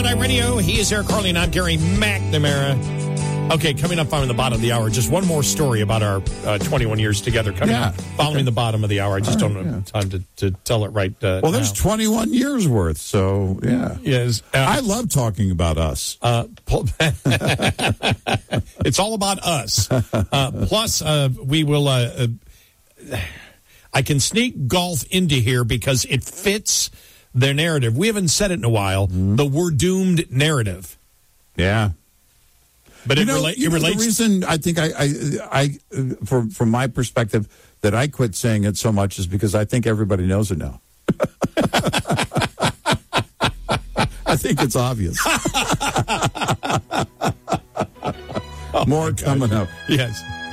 Night Radio. He is Eric Carly, and I'm Gary McNamara. Okay, coming up on the bottom of the hour, just one more story about our 21 years together. Coming up, following the bottom of the hour. I just don't have time to tell it right well, there's 21 years worth, so, yeah. Yes. I love talking about us. It's all about us. Plus, we will... I can sneak golf into here because it fits their narrative. We haven't said it in a while. The "we're doomed" narrative. Yeah. But it relates. The reason I think from my perspective, that I quit saying it so much is because I think everybody knows it now. I think it's obvious. More coming up. Yes.